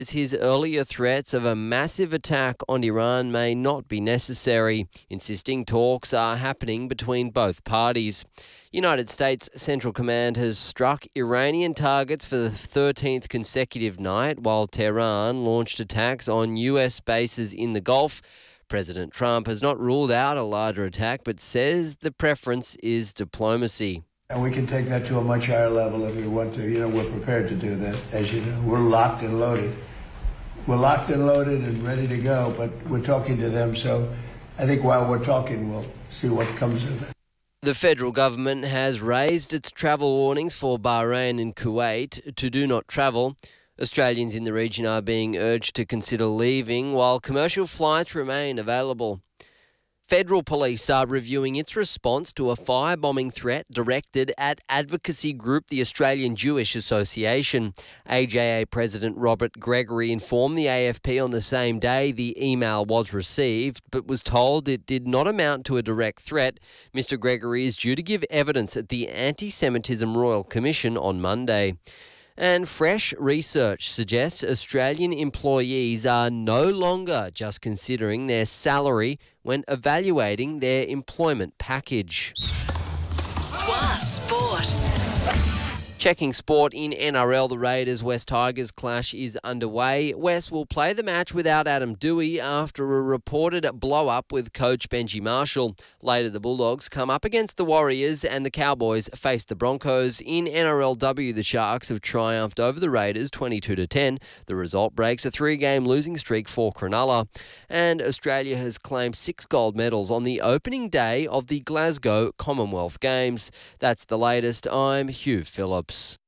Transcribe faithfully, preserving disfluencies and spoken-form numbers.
his earlier threats of a massive attack on Iran may not be necessary, insisting talks are happening between both parties. United States Central Command has struck Iranian targets for the thirteenth consecutive night, while Tehran launched attacks on U S bases in the Gulf. President Trump has not ruled out a larger attack, but says the preference is diplomacy. And we can take that to a much higher level if we want to. You know, we're prepared to do that, as you know. We're locked and loaded. We're locked and loaded and ready to go, but we're talking to them. So I think while we're talking, we'll see what comes of it. The federal government has raised its travel warnings for Bahrain and Kuwait to do not travel. Australians in the region are being urged to consider leaving while commercial flights remain available. Federal police are reviewing its response to a firebombing threat directed at advocacy group the Australian Jewish Association. A J A President Robert Gregory informed the A F P on the same day the email was received, but was told it did not amount to a direct threat. Mister Gregory is due to give evidence at the Anti-Semitism Royal Commission on Monday. And fresh research suggests Australian employees are no longer just considering their salary when evaluating their employment package. S W A Sport. Checking sport in N R L, the Raiders-West Tigers clash is underway. West will play the match without Adam Doueihi after a reported blow-up with coach Benji Marshall. Later, the Bulldogs come up against the Warriors and the Cowboys face the Broncos. In N R L W, the Sharks have triumphed over the Raiders twenty-two to ten. The result breaks a three-game losing streak for Cronulla. And Australia has claimed six gold medals on the opening day of the Glasgow Commonwealth Games. That's the latest. I'm Hugh Phillips.